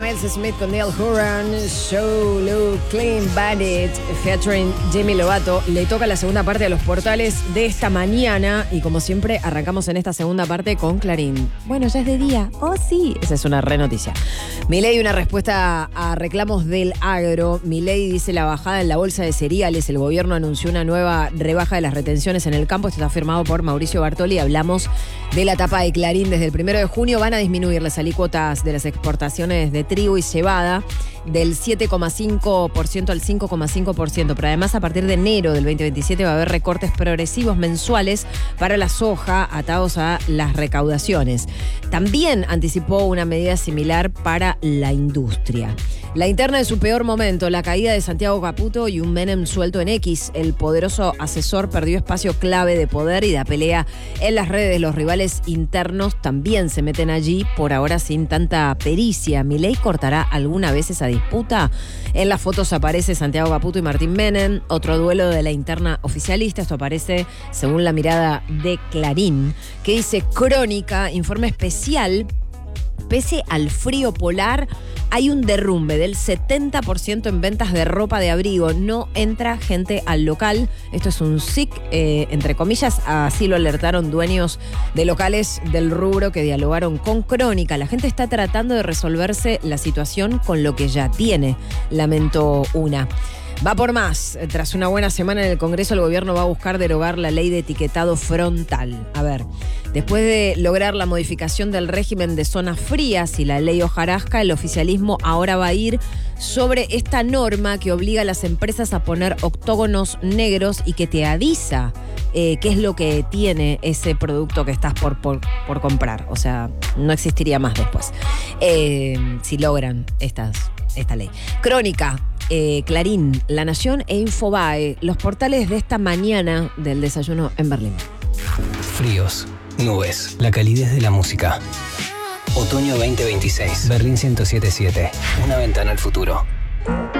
Miles Smith con Neil Horan, So Low Clean Bandit, featuring Demi Lovato. Le toca la segunda parte de los portales de esta mañana y como siempre arrancamos en esta segunda parte con Clarín. Bueno, ya es de día. Oh, sí. Esa es una re noticia. Milei, una respuesta a reclamos del agro. Milei dice la bajada en la bolsa de cereales. El gobierno anunció una nueva rebaja de las retenciones en el campo. Esto está firmado por Mauricio Bartoli. Hablamos de la tapa de Clarín. Desde el 1 de junio van a disminuir las alícuotas de las exportaciones de trigo y cebada del 7,5% al 5,5%, pero además a partir de enero del 2027 va a haber recortes progresivos mensuales para la soja atados a las recaudaciones. También anticipó una medida similar para la industria. La interna de su peor momento, la caída de Santiago Caputo y un Menem suelto en X. El poderoso asesor perdió espacio clave de poder y de pelea en las redes. Los rivales internos también se meten allí, por ahora sin tanta pericia. ¿Milei cortará alguna vez esa disputa? En las fotos aparece Santiago Caputo y Martín Menem, otro duelo de la interna oficialista. Esto aparece según la mirada de Clarín, que dice: Crónica, informe especial. Pese al frío polar, hay un derrumbe del 70% en ventas de ropa de abrigo. No entra gente al local. Esto es un SIC, entre comillas. Así lo alertaron dueños de locales del rubro que dialogaron con Crónica. La gente está tratando de resolverse la situación con lo que ya tiene, lamentó una. Va por más. Tras una buena semana en el Congreso, el gobierno va a buscar derogar la ley de etiquetado frontal. A ver, después de lograr la modificación del régimen de zonas frías y la ley hojarasca, el oficialismo ahora va a ir sobre esta norma que obliga a las empresas a poner octógonos negros y que te avisa qué es lo que tiene ese producto que estás por comprar. O sea, no existiría más después. Si logran esta ley. Crónica. Clarín, La Nación e Infobae, los portales de esta mañana del desayuno en Berlín. Fríos, nubes, la calidez de la música. Otoño 2026, Berlín 107.7, una ventana al futuro.